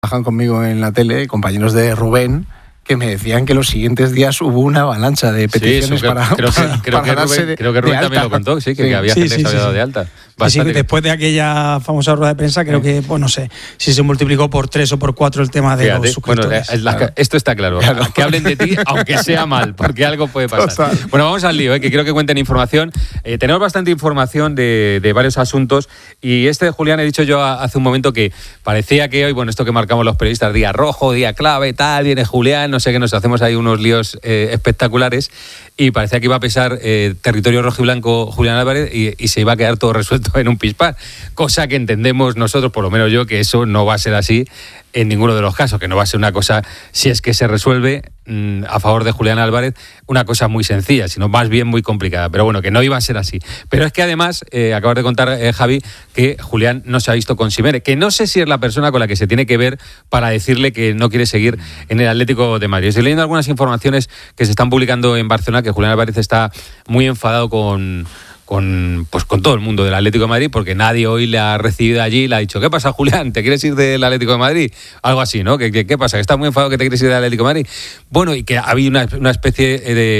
trabajan conmigo en la tele, compañeros de Rubén, que me decían que los siguientes días hubo una avalancha de peticiones para darse creo que Rubén también lo contó, que había gente que se había dado de alta. Sí, después de aquella famosa rueda de prensa, creo que, pues no sé, si se multiplicó por 3 o por 4 el tema de los suscriptores. Bueno, esto está claro. Que hablen de ti, aunque sea mal, porque algo puede pasar. Total. Bueno, vamos al lío, que quiero que cuenten información. Tenemos bastante información de varios asuntos, y de Julián, he dicho yo hace un momento que parecía que hoy, esto que marcamos los periodistas, día rojo, día clave, tal, viene Julián, no sé qué, nos hacemos ahí unos líos espectaculares, y parecía que iba a pesar territorio rojiblanco Julián Álvarez y se iba a quedar todo resuelto en un pispás, cosa que entendemos nosotros, por lo menos yo, que eso no va a ser así en ninguno de los casos, que no va a ser una cosa, si es que se resuelve a favor de Julián Álvarez, una cosa muy sencilla, sino más bien muy complicada, pero bueno, que no iba a ser así. Pero es que además, acabas de contar, Javi, que Julián no se ha visto con Simeone, que no sé si es la persona con la que se tiene que ver para decirle que no quiere seguir en el Atlético de Madrid. Estoy leyendo algunas informaciones que se están publicando en Barcelona, que Julián Álvarez está muy enfadado con todo el mundo del Atlético de Madrid, porque nadie hoy le ha recibido allí y le ha dicho: ¿qué pasa, Julián? ¿Te quieres ir del Atlético de Madrid? Algo así, ¿no? ¿Qué pasa? ¿Que estás muy enfadado que te quieres ir del Atlético de Madrid? Bueno, y que ha habido una especie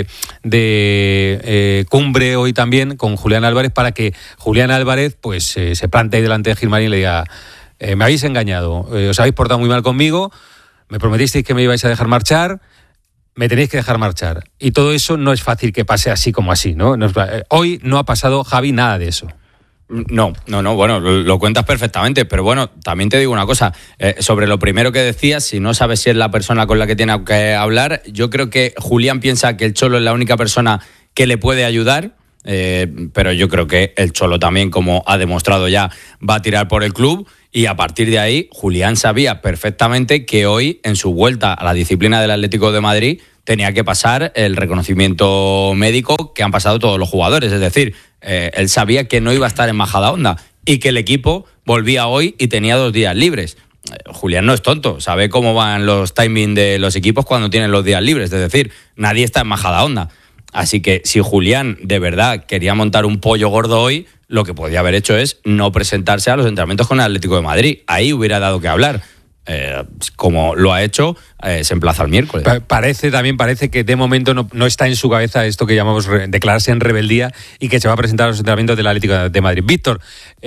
de cumbre hoy también con Julián Álvarez, para que Julián Álvarez se plantee delante de Gilmarín y le diga: me habéis engañado, os habéis portado muy mal conmigo, me prometisteis que me ibais a dejar marchar, me tenéis que dejar marchar. Y todo eso no es fácil que pase así como así, ¿no? Hoy no ha pasado, Javi, nada de eso. No, bueno, lo cuentas perfectamente, pero bueno, también te digo una cosa, sobre lo primero que decías, si no sabes si es la persona con la que tiene que hablar, yo creo que Julián piensa que el Cholo es la única persona que le puede ayudar, pero yo creo que el Cholo también, como ha demostrado ya, va a tirar por el club. Y a partir de ahí, Julián sabía perfectamente que hoy, en su vuelta a la disciplina del Atlético de Madrid, tenía que pasar el reconocimiento médico que han pasado todos los jugadores. Es decir, él sabía que no iba a estar en Majadahonda y que el equipo volvía hoy y tenía 2 días libres. Julián no es tonto, sabe cómo van los timings de los equipos cuando tienen los días libres. Es decir, nadie está en Majadahonda. Así que si Julián de verdad quería montar un pollo gordo hoy, lo que podía haber hecho es no presentarse a los entrenamientos con el Atlético de Madrid. Ahí hubiera dado que hablar. Como lo ha hecho, se emplaza el miércoles. Parece que de momento no está en su cabeza esto que llamamos declararse en rebeldía, y que se va a presentar a los entrenamientos del Atlético de Madrid. Víctor,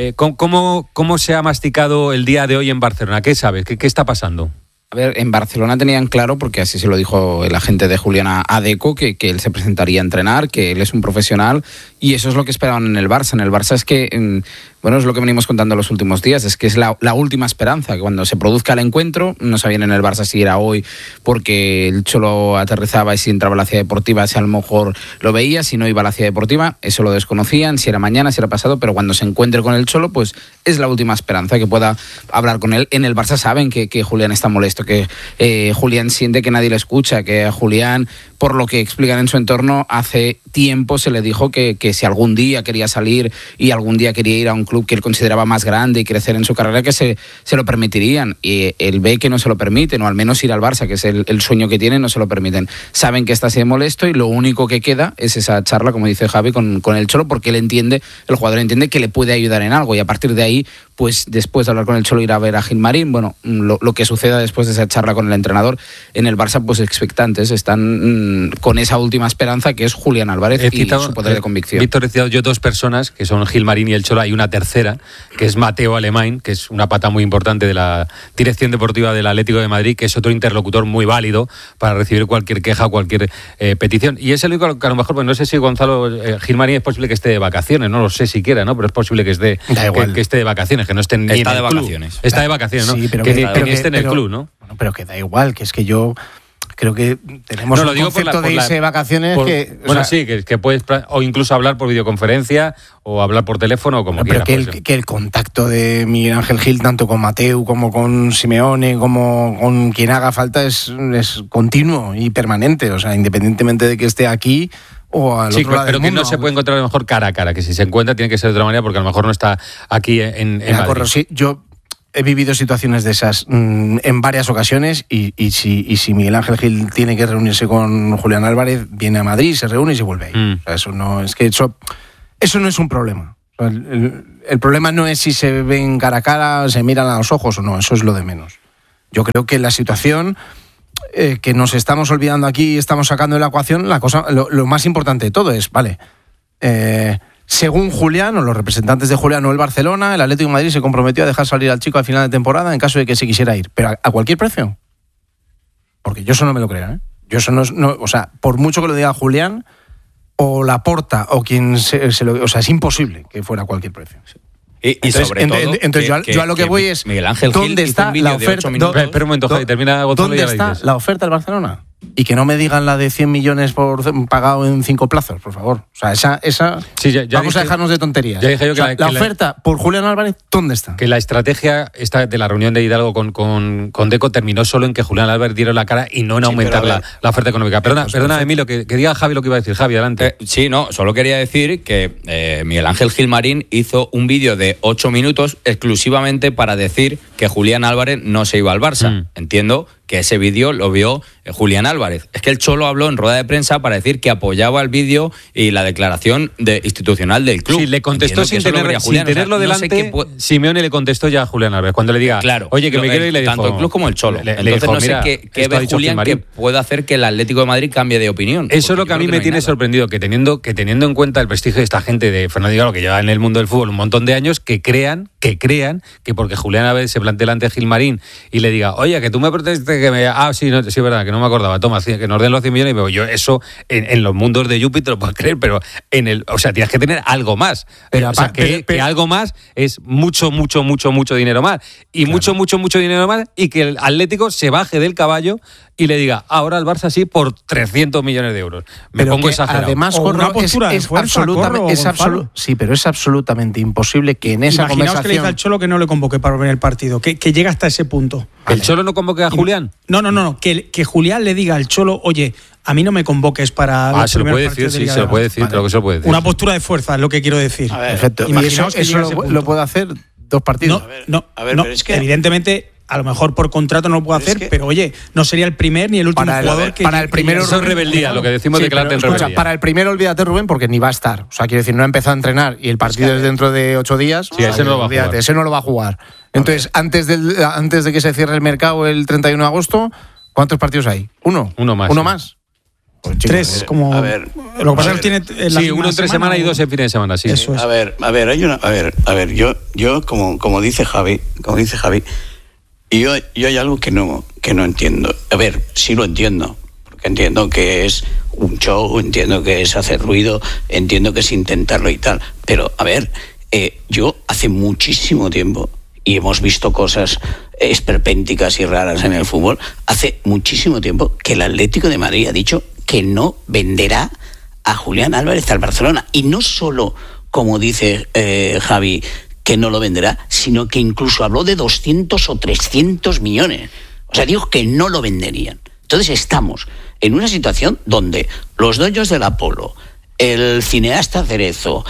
¿cómo se ha masticado el día de hoy en Barcelona? ¿Qué sabes? ¿Qué está pasando? A ver, en Barcelona tenían claro, porque así se lo dijo el agente de Julián a Deco, que él se presentaría a entrenar, que él es un profesional, y eso es lo que esperaban en el Barça. En el Barça es que, es lo que venimos contando los últimos días, es que es la última esperanza, que cuando se produzca el encuentro, no sabían en el Barça si era hoy porque el Cholo aterrizaba y si entraba a la ciudad deportiva, si a lo mejor lo veía, si no iba a la ciudad deportiva, eso lo desconocían, si era mañana, si era pasado, pero cuando se encuentre con el Cholo, pues es la última esperanza que pueda hablar con él. En el Barça saben que Julián está molesto, que Julián siente que nadie le escucha, que a Julián, por lo que explican en su entorno, hace tiempo se le dijo que si algún día quería salir y algún día quería ir a un club que él consideraba más grande y crecer en su carrera, que se lo permitirían, y él ve que no se lo permiten, o al menos ir al Barça, que es el sueño que tiene, no se lo permiten. Saben que está así de molesto, y lo único que queda es esa charla, como dice Javi, con el Cholo, porque el jugador entiende que le puede ayudar en algo, y a partir de ahí, pues después de hablar con el Cholo, ir a ver a Gilmarín. Bueno, lo que suceda después de esa charla con el entrenador en el Barça, pues expectantes, están con esa última esperanza, que es Julián Álvarez y su poder de convicción. Víctor, he citado yo 2 personas, que son Gilmarín y el Cholo. Hay una tercera, que es Mateo Alemán, que es una pata muy importante de la dirección deportiva del Atlético de Madrid, que es otro interlocutor muy válido para recibir cualquier queja o cualquier petición. Y es el único que a lo mejor, pues no sé si Gonzalo Gilmarín es posible que esté de vacaciones, no lo sé siquiera, ¿no? Pero es posible que esté de vacaciones, que no esté ni en el club. Está de vacaciones, ¿no? Sí, pero que esté en el club, ¿no? Bueno, pero que da igual, que es que yo creo que tenemos un concepto de irse de vacaciones que puedes o incluso hablar por videoconferencia o hablar por teléfono o como quieras. Pero que el contacto de Miguel Ángel Gil, tanto con Mateu como con Simeone, como con quien haga falta, es continuo y permanente, o sea, independientemente de que esté aquí o al otro lado pero del que no se puede encontrar a lo mejor cara a cara, que si se encuentra tiene que ser de otra manera, porque a lo mejor no está aquí en Madrid. Sí, yo he vivido situaciones de esas en varias ocasiones, y si Miguel Ángel Gil tiene que reunirse con Julián Álvarez, viene a Madrid, se reúne y se vuelve ahí. O sea, eso no es un problema. O sea, el problema no es si se ven cara a cara, se miran a los ojos o no, eso es lo de menos. Yo creo que la situación que nos estamos olvidando aquí y estamos sacando de la ecuación, lo más importante de todo es, vale, según Julián, o los representantes de Julián o el Barcelona, el Atlético de Madrid se comprometió a dejar salir al chico al final de temporada en caso de que se quisiera ir. ¿Pero a cualquier precio? Porque yo eso no me lo creo, ¿eh? Yo eso o sea, por mucho que lo diga Julián, o Laporta, o quien o sea, es imposible que fuera a cualquier precio. Sí. Y entonces, sobre todo, yo a lo que voy es, Miguel Ángel ¿dónde Gil está la oferta? Espera un momento, Javi, termina Gonzalo. ¿Dónde está la oferta del Barcelona? Y que no me digan la de 100 millones pagado en 5 plazos, por favor. O sea, esa sí, ya vamos a dejarnos de tonterías. Ya dije yo que la oferta por Julián Álvarez, ¿dónde está? Que la estrategia esta de la reunión de Hidalgo con Deco terminó solo en que Julián Álvarez diera la cara y no en aumentar la oferta económica. Perdona, Emilio, que diga Javi lo que iba a decir. Javi, adelante. Sí, no, solo quería decir que Miguel Ángel Gilmarín hizo un vídeo de 8 minutos exclusivamente para decir que Julián Álvarez no se iba al Barça. Entiendo que ese vídeo lo vio Julián Álvarez. Es que el Cholo habló en rueda de prensa para decir que apoyaba el vídeo y la declaración institucional del club. Sí, le contestó sin tenerlo delante. Simeone le contestó ya a Julián Álvarez. Cuando le diga, claro, oye, que me quiero ir, le dijo... Tanto el club como el Cholo. Entonces dijo, no sé qué ve Julián que pueda hacer que el Atlético de Madrid cambie de opinión. Eso es lo que a mí me tiene sorprendido, que teniendo en cuenta el prestigio de esta gente de Fernando Hidalgo, que lleva en el mundo del fútbol un montón de años, que crean que porque Julián Álvarez se plantee delante de Gilmarín y le diga, oye, que tú me protestes que me... sí, es verdad, que no me acordaba, toma, que nos den los 100 millones y me voy. Yo eso en los mundos de Júpiter lo puedo creer, pero o sea, tienes que tener algo más. Pero, o sea, que algo más es mucho dinero más. Y claro. mucho dinero más, y que el Atlético se baje del caballo y le diga, ahora al Barça sí por 300 millones de euros. Me pongo exagerado. Además, sí, pero es absolutamente imposible que en esa conversación... que le diga al Cholo que no le convoque para ver el partido, que llegue hasta ese punto. ¿El Cholo no convoque a Julián? No, que Julián le diga al Cholo, oye, a mí no me convoques para... se lo puede decir, sí, se lo puede decir, creo que se lo puede decir. Una postura de fuerza es lo que quiero decir. A ver, perfecto. Y eso lo puede hacer 2 partidos. Pero es que evidentemente... A lo mejor por contrato no lo puedo hacer, pero oye, no sería el primer ni el último jugador para el primero. Eso es rebeldía, lo que decimos de Clarten rebeldía. Para el primero, olvídate, Rubén, porque ni va a estar. O sea, quiero decir, no ha empezado a entrenar y el partido es dentro de 8 días. Sí, ese no lo va a jugar. Entonces, antes de que se cierre el mercado el 31 de agosto, ¿cuántos partidos hay? ¿Uno? Uno más. Pues, chicos, 3, como... A ver, lo que pasa es que tiene... Sí, uno entre semana y 2 en fin de semana, sí. Eso es. A ver, yo como dice Javi, y yo hay algo que no entiendo. A ver, sí lo entiendo, porque entiendo que es un show, entiendo que es hacer ruido, entiendo que es intentarlo y tal, pero a ver, yo hace muchísimo tiempo, y hemos visto cosas esperpénticas y raras en el fútbol, hace muchísimo tiempo que el Atlético de Madrid ha dicho que no venderá a Julián Álvarez al Barcelona, y no solo, como dice Javi, que no lo venderá, sino que incluso habló de 200 o 300 millones. O sea, dijo que no lo venderían. Entonces estamos en una situación donde los dueños del Apolo, el cineasta Cerezo,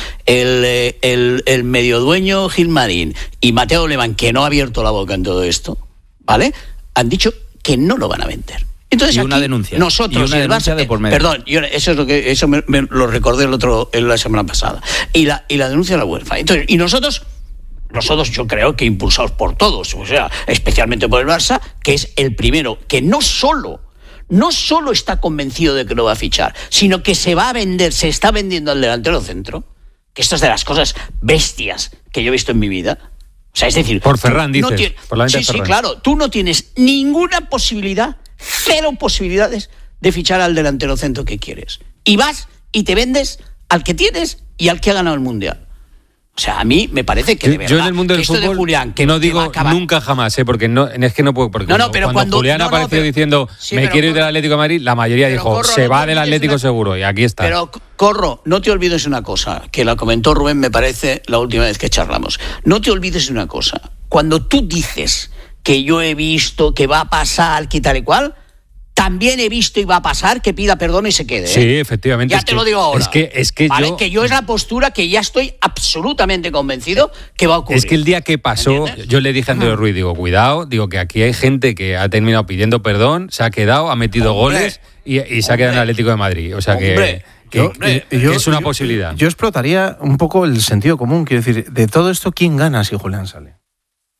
el medio dueño Gilmarín y Mateo Alemán, que no ha abierto la boca en todo esto, ¿vale? Han dicho que no lo van a vender. Entonces, y una denuncia. Nosotros, y una denuncia de por medio. Perdón, eso me lo recordé la semana pasada. Y la denuncia de la UEFA. Entonces, y nosotros yo creo que impulsados por todos, o sea, especialmente por el Barça, que es el primero que no solo está convencido de que lo va a fichar, sino que se va a vender, se está vendiendo al delantero centro, que esto es de las cosas bestias que yo he visto en mi vida. O sea, es decir... Por Ferran, dices. Por la venta de Ferran. Sí, claro. Tú no tienes ninguna posibilidad, 0 posibilidades de fichar al delantero centro que quieres. Y vas y te vendes al que tienes y al que ha ganado el Mundial. O sea, a mí me parece que de verdad, yo en el mundo del fútbol de Julián, que no digo nunca jamás, porque no es que no puedo, porque pero cuando Julián apareció diciendo me quiero ir del Atlético de Madrid, la mayoría dijo se va del Atlético seguro, y aquí está. Pero Corro, no te olvides una cosa, que la comentó Rubén, me parece, la última vez que charlamos. No te olvides de una cosa, cuando tú dices que yo he visto que va a pasar, que tal y cual, también he visto y va a pasar que pida perdón y se quede. Sí, efectivamente. Ya te lo digo ahora. Es que ¿vale? Que yo es la postura que ya estoy absolutamente convencido que va a ocurrir. Es que el día que pasó, yo le dije a Andrés Ruiz, digo, cuidado, que aquí hay gente que ha terminado pidiendo perdón, se ha quedado, ha metido goles y se ha quedado en el Atlético de Madrid. O sea que es una posibilidad. Yo explotaría un poco el sentido común. Quiero decir, de todo esto, ¿quién gana si Julián sale?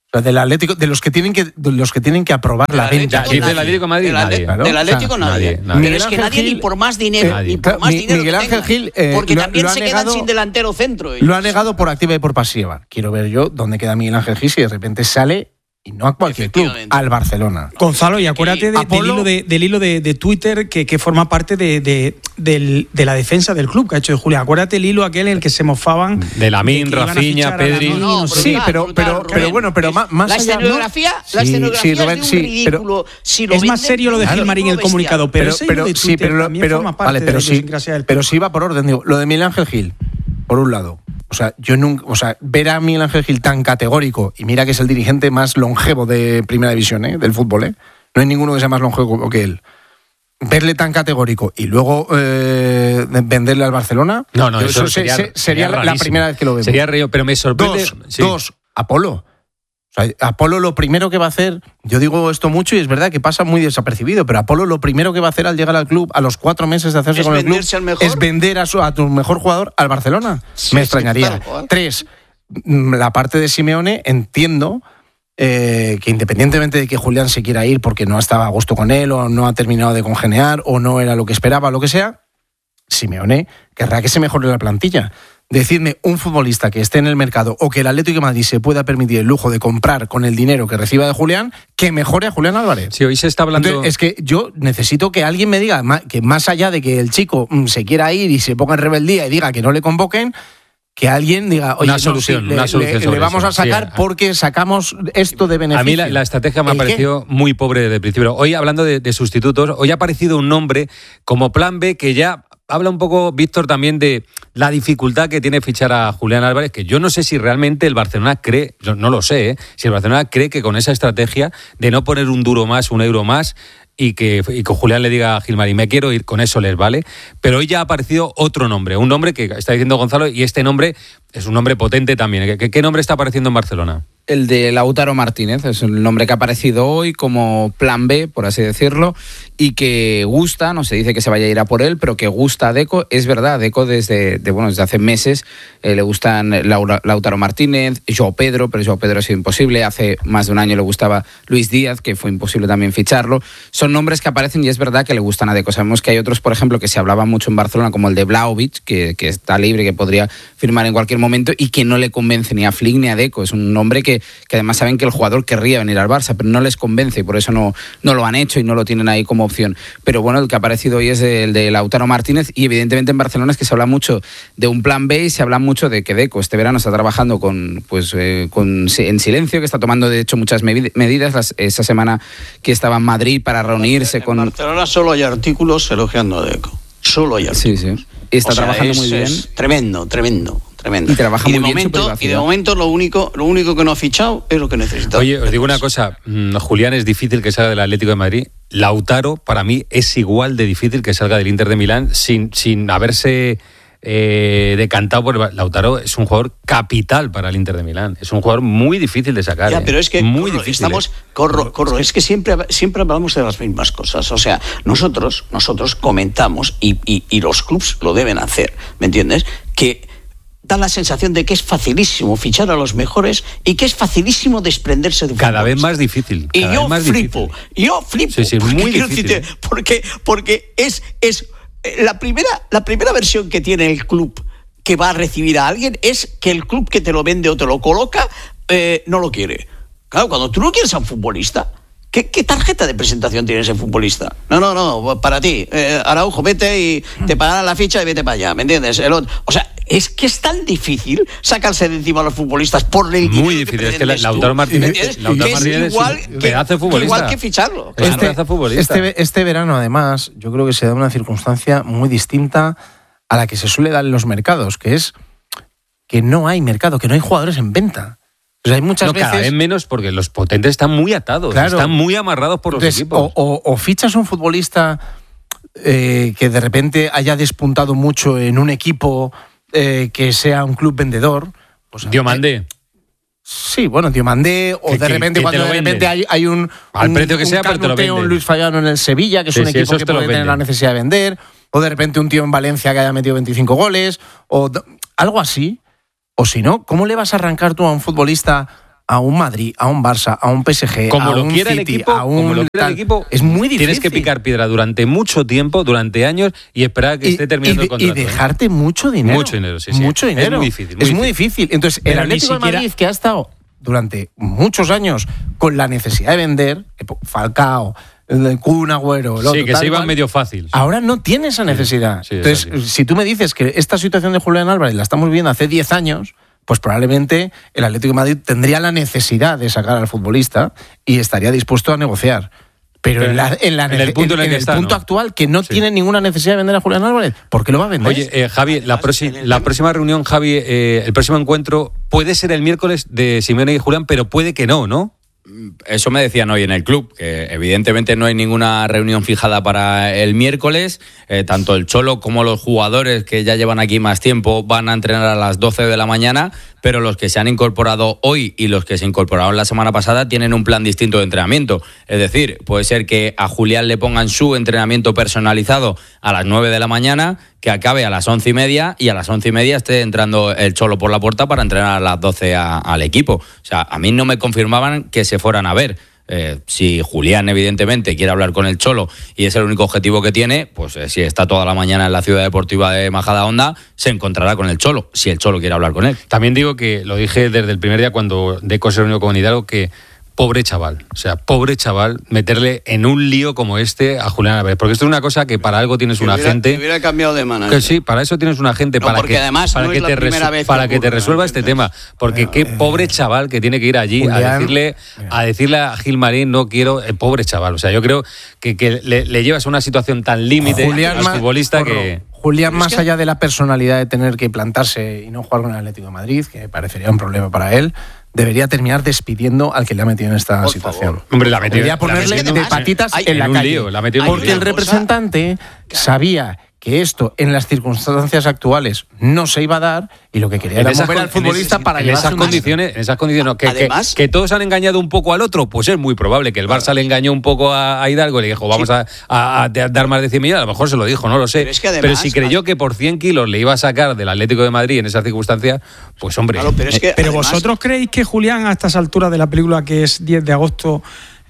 O sea, del Atlético, de los que tienen que aprobar la venta. ¿Quién del Atlético de Madrid? Nadie. Del Atlético nadie. Pero es que nadie, ni por más dinero, Miguel Ángel Gil, porque también se quedan sin delantero centro. Lo ha negado por activa y por pasiva. Quiero ver yo dónde queda Miguel Ángel Gil si de repente sale, y no a cualquier club, al Barcelona. Gonzalo, y acuérdate del hilo de Twitter que forma parte de la defensa del club que ha hecho de Julián. Acuérdate el hilo aquel en el que se mofaban de Lamine, Rafinha, Pedri. Sí, pero bueno, pero más la escenografía, allá, ¿no? es de un ridículo. Es más serio lo de Gilmarín el comunicado, pero si va por orden, digo, lo de Miguel Ángel Gil, por un lado. O sea, ver a Miguel Ángel Gil tan categórico, y mira que es el dirigente más longevo de Primera División, del fútbol, no hay ninguno que sea más longevo que él. Verle tan categórico y luego venderle al Barcelona, eso sería la primera vez que lo vemos. Sería raro, pero me sorprende. Dos, Apolo. O sea, Apolo lo primero que va a hacer, yo digo esto mucho y es verdad que pasa muy desapercibido, pero Apolo lo primero que va a hacer al llegar al club, a los 4 meses de hacerse con el club, es vender a tu mejor jugador al Barcelona. Me extrañaría. 3, la parte de Simeone, entiendo que independientemente de que Julián se quiera ir porque no estaba a gusto con él o no ha terminado de congeniar o no era lo que esperaba, lo que sea, Simeone querrá que se mejore la plantilla. Decidme un futbolista que esté en el mercado o que el Atlético de Madrid se pueda permitir el lujo de comprar con el dinero que reciba de Julián, que mejore a Julián Álvarez. Sí, hoy se está hablando. Entonces, es que yo necesito que alguien me diga que más allá de que el chico se quiera ir y se ponga en rebeldía y diga que no le convoquen, que alguien diga, oye, una solución le vamos a sacar porque sacamos esto de beneficio. A mí la estrategia me ha parecido muy pobre desde el principio. Hoy, hablando de sustitutos, hoy ha aparecido un nombre como plan B que ya habla un poco, Víctor, también de la dificultad que tiene fichar a Julián Álvarez, que yo no sé si realmente el Barcelona cree, yo no lo sé, si el Barcelona cree que con esa estrategia de no poner un duro más, un euro más, y que Julián le diga a Gilmarín, me quiero ir, con eso les vale. Pero hoy ya ha aparecido otro nombre, un nombre que está diciendo Gonzalo, y este nombre es un nombre potente también. ¿Qué nombre está apareciendo en Barcelona? El de Lautaro Martínez, es el nombre que ha aparecido hoy como plan B, por así decirlo, y que gusta, no se dice que se vaya a ir a por él, pero que gusta a Deco. Es verdad, Deco desde hace meses le gustan Lautaro Martínez, João Pedro, pero João Pedro ha sido imposible. Hace más de un año le gustaba Luis Díaz, que fue imposible también ficharlo. Son nombres que aparecen y es verdad que le gustan a Deco. Sabemos que hay otros, por ejemplo, que se hablaba mucho en Barcelona, como el de Vlahovic, que está libre, que podría firmar en cualquier momento y que no le convence ni a Flick ni a Deco. Es un nombre que además saben que el jugador querría venir al Barça, pero no les convence y por eso no lo han hecho y no lo tienen ahí como opción. Pero bueno, el que ha aparecido hoy es el de Lautaro Martínez y evidentemente en Barcelona es que se habla mucho de un plan B y se habla mucho de que Deco este verano está trabajando en silencio, que está tomando de hecho muchas medidas. Esa semana que estaba en Madrid para reunirse con... En Barcelona solo hay artículos elogiando a Deco. Solo hay artículos. Sí. Y está trabajando muy bien. Es tremendo. Y trabaja muy bien. Y de momento lo único que no ha fichado es lo que necesita. Oye, os digo una cosa, Julián es difícil que salga del Atlético de Madrid. Lautaro, para mí, es igual de difícil que salga del Inter de Milán sin haberse decantado por Lautaro. Es un jugador capital para el Inter de Milán. Es un jugador muy difícil de sacar. Ya, pero es que muy difícil. Es que siempre hablamos de las mismas cosas. O sea, nosotros comentamos y los clubs lo deben hacer, ¿me entiendes? Que da la sensación de que es facilísimo fichar a los mejores y que es facilísimo desprenderse de cada vez más difícil. Y yo flipo. Sí, muy difícil. Porque es la primera versión que tiene el club que va a recibir a alguien es que el club que te lo vende o te lo coloca no lo quiere. Claro, cuando tú no quieres a un futbolista, ¿qué tarjeta de presentación tiene ese futbolista? No, para ti, Araujo, vete y te pagarán la ficha y vete para allá, ¿me entiendes? O sea, es que es tan difícil sacarse de encima a los futbolistas por el dinero. Muy difícil, es que Lautaro Martínez es pedazo de futbolista. Igual que ficharlo. Este verano, además, yo creo que se da una circunstancia muy distinta a la que se suele dar en los mercados, que es que no hay mercado, que no hay jugadores en venta. O sea, hay muchas veces... Cada vez menos porque los potentes están muy atados, están muy amarrados por los equipos. O fichas un futbolista que de repente haya despuntado mucho en un equipo que sea un club vendedor. Pues, Diomandé. Sí, bueno, Diomandé, o de repente cuando de repente hay un... Al precio que sea, pero te lo vende. Un Luis Fallano en el Sevilla, que es un equipo que puede tener la necesidad de vender, o de repente un tío en Valencia que haya metido 25 goles, o algo así. O si no, ¿cómo le vas a arrancar tú a un futbolista a un Madrid, a un Barça, a un PSG, como a lo un quiera City, el equipo, a un como lo quiera el equipo, es muy difícil. Tienes que picar piedra durante mucho tiempo, durante años, y esperar a que esté terminando el contrato. Y dejarte mucho dinero. Mucho dinero, sí. Mucho dinero. Es muy difícil. Es muy difícil. Entonces, el Atlético de Madrid, que ha estado durante muchos años con la necesidad de vender, Falcao, Kun Agüero, sí, que se iba medio fácil. Ahora no tiene esa necesidad. Sí, entonces, si tú me dices que esta situación de Julián Álvarez la estamos viviendo hace 10 años, pues probablemente el Atlético de Madrid tendría la necesidad de sacar al futbolista y estaría dispuesto a negociar. Pero en el punto actual, que no tiene ninguna necesidad de vender a Julián Álvarez, ¿por qué lo va a vender? Oye, Javi, la próxima reunión, Javi, el próximo encuentro puede ser el miércoles de Simeone y Julián, pero puede que no. Eso me decían hoy en el club, que evidentemente no hay ninguna reunión fijada para el miércoles. Tanto el Cholo como los jugadores que ya llevan aquí más tiempo van a entrenar a las 12 de la mañana, pero los que se han incorporado hoy y los que se incorporaron la semana pasada tienen un plan distinto de entrenamiento. Es decir, puede ser que a Julián le pongan su entrenamiento personalizado a las 9 de la mañana, que acabe a las 11:30 y a las 11:30 esté entrando el Cholo por la puerta para entrenar a las 12 al equipo. O sea, a mí no me confirmaban que se fueran a ver. Si Julián evidentemente quiere hablar con el Cholo y es el único objetivo que tiene, pues si está toda la mañana en la ciudad deportiva de Majadahonda, se encontrará con el Cholo, si el Cholo quiere hablar con él. También digo que lo dije desde el primer día cuando Deco se reunió con Hidalgo, que pobre chaval, meterle en un lío como este a Julián Álvarez, porque esto es una cosa que para algo tienes un agente. Que hubiera cambiado de manager. Que sí, para eso tienes un agente, para que te resuelva este tema, porque qué pobre chaval que tiene que ir allí Julián, a decirle a Gilmarín, no quiero, pobre chaval, o sea, yo creo que le llevas a una situación tan límite al futbolista que... Julián, más allá de la personalidad de tener que plantarse y no jugar con el Atlético de Madrid, que parecería un problema para él, debería terminar despidiendo al que le ha metido en esta situación. Favor. Hombre, debería ponerle de patitas en la calle. Porque el representante sabía que esto en las circunstancias actuales no se iba a dar y lo que quería era mover al futbolista para llevarse en esas condiciones no, además, que todos han engañado un poco al otro, pues es muy probable que el Barça le engañó un poco a Hidalgo y le dijo vamos a dar más de 100 millones, a lo mejor se lo dijo, no lo sé, pero si creyó que por 100 kilos le iba a sacar del Atlético de Madrid en esas circunstancias, pues hombre. Claro, pero además, ¿vosotros creéis que Julián a estas alturas de la película, que es 10 de agosto,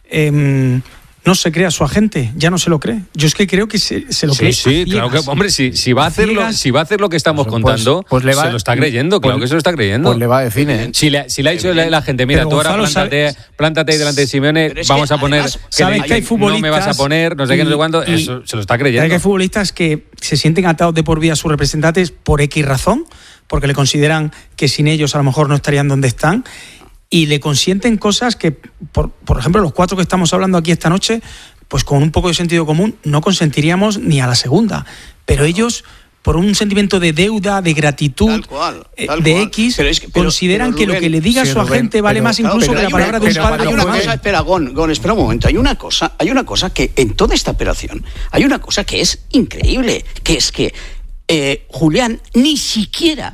no se cree a su agente? Ya no se lo cree. Yo es que creo que se lo cree. Sí, claro que, hombre, si va a hacer lo que estamos contando, se lo está creyendo, claro que se lo está creyendo. Pues le va a decir, ¿eh? Si le ha dicho la gente, mira, tú ahora plántate ahí delante de Simeone, vamos a poner, sabes que hay futbolistas, no me vas a poner, no sé qué, no sé cuándo, eso se lo está creyendo. Hay futbolistas que se sienten atados de por vida a sus representantes por X razón, porque le consideran que sin ellos a lo mejor no estarían donde están, y le consienten cosas que, por ejemplo, los 4 que estamos hablando aquí esta noche, pues con un poco de sentido común no consentiríamos ni a la segunda. Pero ellos, por un sentimiento de deuda, de gratitud, de X, consideran que lo que le diga a su agente vale más incluso que la palabra de un padre y una madre. Espera, Gon, espera un momento. Hay una cosa que en toda esta operación, hay una cosa que es increíble, que es que Julián ni siquiera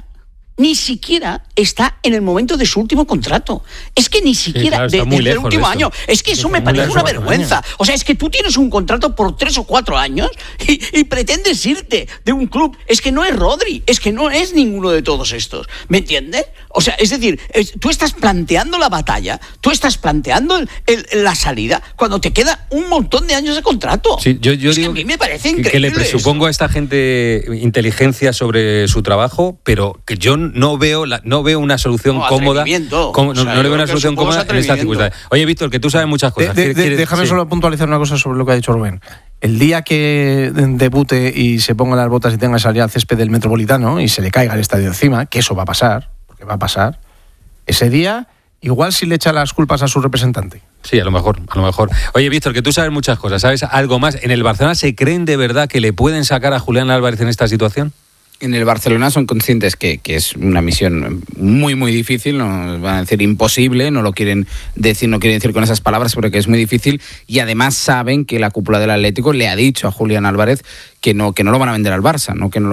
está en el momento de su último contrato. Es que ni siquiera del último año. Es que eso me parece una vergüenza. O sea, es que tú tienes un contrato por 3 o 4 años y pretendes irte de un club. Es que no es Rodri, es que no es ninguno de todos estos. ¿Me entiendes? O sea, es decir, tú estás planteando la batalla, tú estás planteando la salida cuando te queda un montón de años de contrato. Sí, yo digo que a mí me parece increíble que le presupongo eso. A esta gente inteligencia sobre su trabajo, pero que yo no veo una solución cómoda. No le veo una solución cómoda en estas circunstancias. Oye, Víctor, que tú sabes muchas cosas. Déjame solo puntualizar una cosa sobre lo que ha dicho Rubén. El día que debute y se ponga las botas y tenga que salir al césped del Metropolitano y se le caiga el estadio encima, que eso va a pasar, porque va a pasar, ese día igual sí le echa las culpas a su representante. Sí, a lo mejor. Oye, Víctor, que tú sabes muchas cosas, ¿sabes algo más? ¿En el Barcelona se creen de verdad que le pueden sacar a Julián Álvarez en esta situación? En el Barcelona son conscientes que es una misión muy, muy difícil, no van a decir imposible, no quieren decir con esas palabras, pero que es muy difícil, y además saben que la cúpula del Atlético le ha dicho a Julián Álvarez que no lo van a vender al Barça,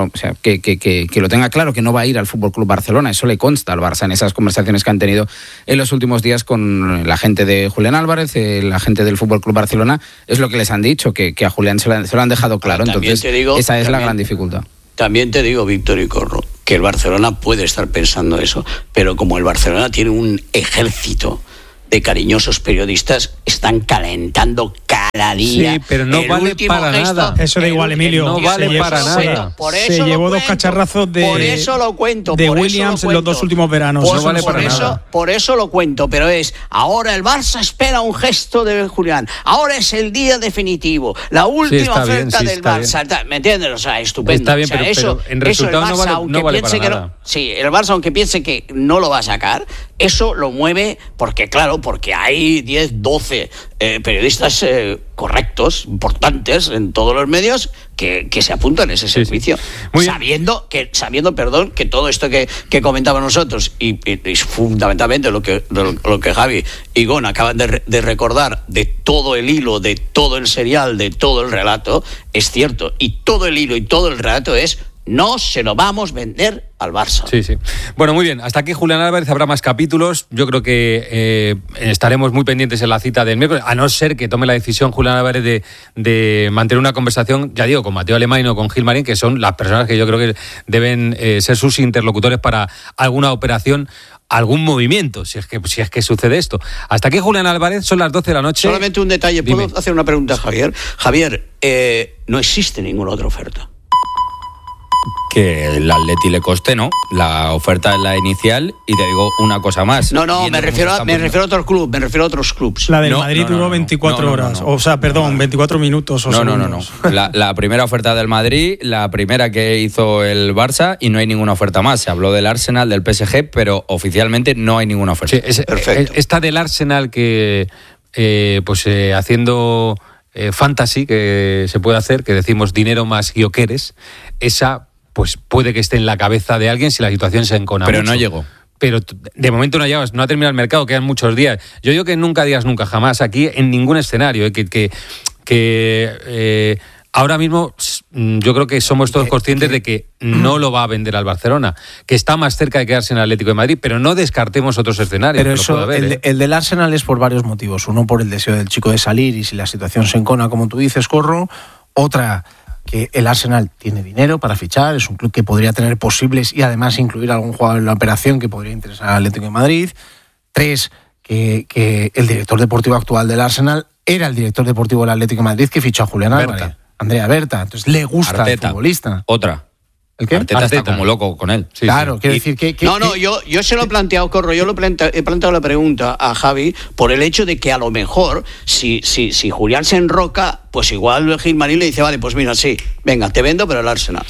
que lo tenga claro, que no va a ir al Fútbol Club Barcelona. Eso le consta al Barça en esas conversaciones que han tenido en los últimos días con la gente de Julián Álvarez, la gente del Fútbol Club Barcelona, es lo que les han dicho, que a Julián se lo han dejado claro. Entonces, esa es la gran dificultad. También te digo, Víctor y Corro, que el Barcelona puede estar pensando eso, pero como el Barcelona tiene un ejército de cariñosos periodistas, están calentando cada día. Sí, pero no vale para nada. Eso da igual, Emilio. No vale para nada. Se llevó 2 cacharrazos de... Por eso lo cuento. De Williams en los 2 últimos veranos. No vale para nada. Por eso lo cuento, pero ahora el Barça espera un gesto de Julián. Ahora es el día definitivo. La última oferta del Barça. ¿Me entiendes? O sea, estupendo. Está bien, o sea, pero en resultado no vale para nada. Sí, el Barça, aunque piense que no lo va a sacar, eso lo mueve porque hay 10, 12 periodistas correctos, importantes en todos los medios que se apuntan a ese servicio. Sí. Sabiendo que todo esto que comentamos nosotros y fundamentalmente lo que Javi y Gon acaban de recordar de todo el hilo, de todo el serial, de todo el relato, es cierto. Y todo el hilo y todo el relato es: no se lo vamos a vender al Barça. Sí. Bueno, muy bien. Hasta aquí Julián Álvarez. Habrá más capítulos. Yo creo que estaremos muy pendientes en la cita del miércoles, a no ser que tome la decisión Julián Álvarez de mantener una conversación, ya digo, con Mateo Alemán o con Gil Marín, que son las personas que yo creo que deben ser sus interlocutores para alguna operación, algún movimiento, si es que sucede esto. Hasta aquí Julián Álvarez, son las 12 de la noche. Solamente un detalle. ¿Puedo hacer una pregunta, Javier? Javier, no existe ninguna otra oferta. Que el Atleti le coste, ¿no? La oferta es la inicial, y te digo una cosa más. No, me refiero a otros clubes, me refiero a otros clubes. La del Madrid duró 24 horas, o sea, perdón, 24 minutos o segundos. No. La primera oferta del Madrid, la primera que hizo el Barça, y no hay ninguna oferta más. Se habló del Arsenal, del PSG, pero oficialmente no hay ninguna oferta. Sí, perfecto. Esta del Arsenal que, haciendo fantasy, que se puede hacer, que decimos dinero más guioqueres, esa pues puede que esté en la cabeza de alguien si la situación se encona pero mucho. No llegó. Pero de momento no llegas, no ha terminado el mercado, quedan muchos días. Yo digo que nunca digas nunca, jamás, aquí en ningún escenario, ahora mismo yo creo que somos todos conscientes de que no lo va a vender al Barcelona, que está más cerca de quedarse en el Atlético de Madrid, pero no descartemos otros escenarios. Pero eso, el del Arsenal es por varios motivos. Uno, por el deseo del chico de salir, y si la situación se encona, como tú dices, Corro. Otra, que el Arsenal tiene dinero para fichar, es un club que podría tener posibles y además incluir a algún jugador en la operación que podría interesar al Atlético de Madrid. 3, que el director deportivo actual del Arsenal era el director deportivo del Atlético de Madrid que fichó a Julián Álvarez, Andrea Berta. Entonces le gusta al futbolista. Otra. ¿El qué? Arteta está como loco con él. Sí, claro, quiero decir que... yo se lo he planteado, Corro, he planteado la pregunta a Javi por el hecho de que a lo mejor, si Julián se enroca, pues igual Gil Marín le dice, vale, pues mira, sí, venga, te vendo, pero el Arsenal.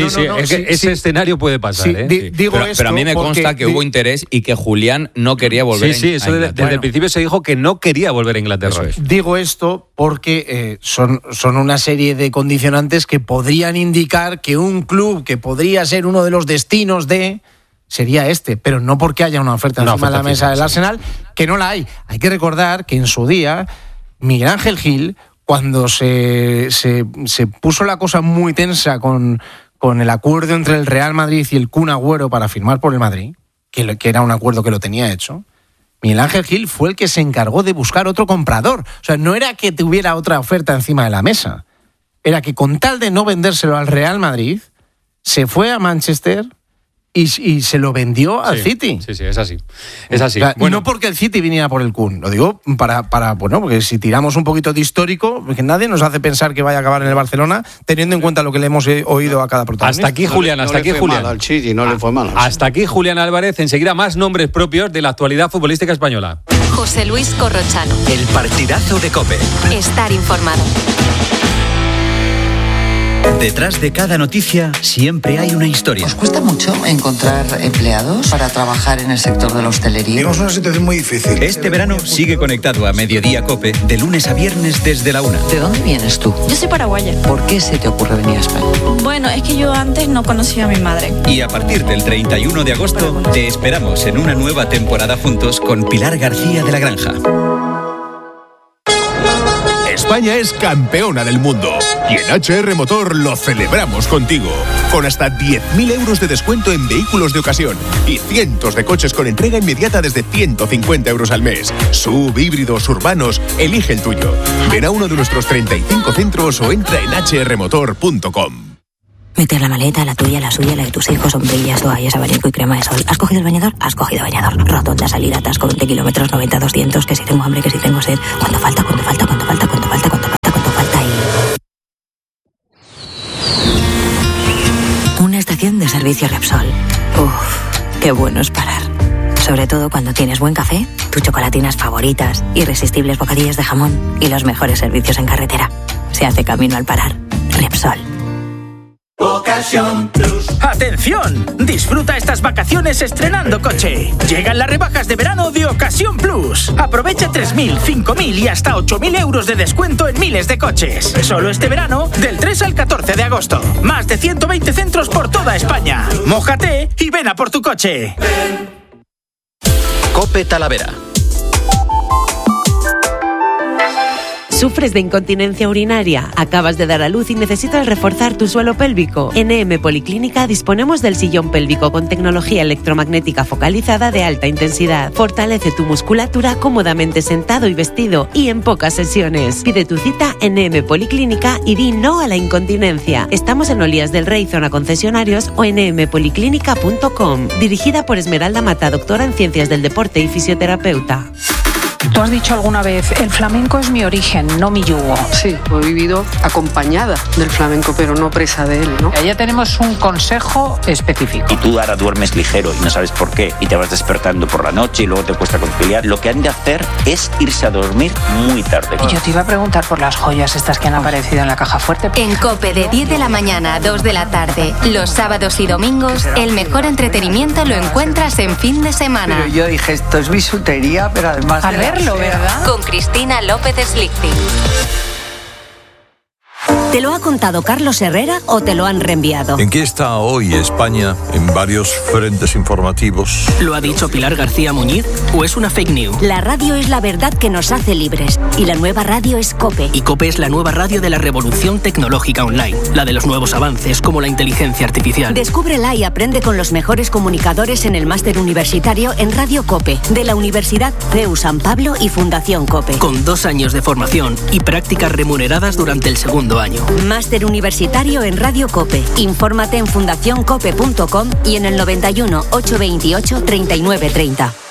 Ese escenario puede pasar. Pero a mí me consta que hubo interés y que Julián no quería volver a Inglaterra. Desde el principio se dijo que no quería volver a Inglaterra. Digo esto porque son una serie de condicionantes que podrían indicar que un club que podría ser uno de los destinos sería este, pero no porque haya una oferta encima de la mesa del Arsenal, que no la hay. Hay que recordar que en su día Miguel Ángel Gil, cuando se puso la cosa muy tensa con el acuerdo entre el Real Madrid y el Kun Agüero para firmar por el Madrid, que era un acuerdo que lo tenía hecho, Miguel Ángel Gil fue el que se encargó de buscar otro comprador. O sea, no era que tuviera otra oferta encima de la mesa, era que con tal de no vendérselo al Real Madrid, se fue a Manchester y se lo vendió al City. Sí, es así. Es así. O sea, no porque el City viniera por el Kun, lo digo porque si tiramos un poquito de histórico, porque nadie nos hace pensar que vaya a acabar en el Barcelona, teniendo en cuenta lo que le hemos oído a cada protagonista. Hasta aquí Julián, no le fue mal. Hasta aquí Julián Álvarez. Enseguida más nombres propios de la actualidad futbolística española. José Luis Corrochano. El partidazo de COPE. Estar informado. Detrás de cada noticia siempre hay una historia. ¿Os cuesta mucho encontrar empleados para trabajar en el sector de la hostelería? Tenemos una situación muy difícil. Este verano sigue conectado a Mediodía COPE de lunes a viernes desde la 1. ¿De dónde vienes tú? Yo soy paraguaya. ¿Por qué se te ocurre venir a España? Bueno, es que yo antes no conocía a mi madre. Y a partir del 31 de agosto te esperamos en una nueva temporada juntos con Pilar García de la Granja. España es campeona del mundo y en HR Motor lo celebramos contigo. Con hasta 10.000 euros de descuento en vehículos de ocasión y cientos de coches con entrega inmediata desde 150 euros al mes. SUV, híbridos, urbanos, elige el tuyo. Ven a uno de nuestros 35 centros o entra en hrmotor.com. Meter la maleta, la tuya, la suya, la de tus hijos, sombrillas, toallas, abanico y crema de sol. ¿Has cogido el bañador? Has cogido bañador. Rotonda, salida, atasco, 20 kilómetros, 90, 200, que si tengo hambre, que si tengo sed. ¿Cuánto falta? ¿Cuánto falta? ¿Cuánto falta? ¿Cuánto falta? ¿Cuánto falta? ¿Cuánto falta? Y... una estación de servicio Repsol. Uf, qué bueno es parar. Sobre todo cuando tienes buen café, tus chocolatinas favoritas, irresistibles bocadillos de jamón y los mejores servicios en carretera. Se hace camino al parar. Repsol. Ocasión Plus. ¡Atención! Disfruta estas vacaciones estrenando coche. Llegan las rebajas de verano de Ocasión Plus. Aprovecha 3.000, 5.000 y hasta 8.000 euros de descuento en miles de coches. Solo este verano, del 3 al 14 de agosto. Más de 120 centros por toda España. Mójate y ven a por tu coche. COPE Talavera. ¿Sufres de incontinencia urinaria? ¿Acabas de dar a luz y necesitas reforzar tu suelo pélvico? En EM Policlínica disponemos del sillón pélvico con tecnología electromagnética focalizada de alta intensidad. Fortalece tu musculatura cómodamente sentado y vestido y en pocas sesiones. Pide tu cita en EM Policlínica y di no a la incontinencia. Estamos en Olías del Rey, zona concesionarios, o en empoliclínica.com. Dirigida por Esmeralda Mata, doctora en Ciencias del Deporte y fisioterapeuta. Tú has dicho alguna vez, el flamenco es mi origen, no mi yugo. Sí, he vivido acompañada del flamenco, pero no presa de él, ¿no? Ya tenemos un consejo específico. Y tú ahora duermes ligero y no sabes por qué, y te vas despertando por la noche y luego te cuesta conciliar. Lo que han de hacer es irse a dormir muy tarde. Y yo te iba a preguntar por las joyas estas que han aparecido en la caja fuerte. En COPE, de 10 de la mañana a 2 de la tarde, los sábados y domingos, el mejor entretenimiento lo encuentras en fin de semana. Pero yo dije, esto es bisutería, pero además... Al verlo, ¿verdad? Con Cristina López Slichting. ¿Te lo ha contado Carlos Herrera o te lo han reenviado? ¿En qué está hoy España en varios frentes informativos? ¿Lo ha dicho Pilar García Muñiz o es una fake news? La radio es la verdad que nos hace libres y la nueva radio es COPE. Y COPE es la nueva radio de la revolución tecnológica online, la de los nuevos avances como la inteligencia artificial. Descúbrela y aprende con los mejores comunicadores en el máster universitario en Radio COPE, de la Universidad CEU San Pablo y Fundación COPE. Con 2 años de formación y prácticas remuneradas durante el segundo año. Máster universitario en Radio COPE. Infórmate en fundacioncope.com y en el 91 828 3930.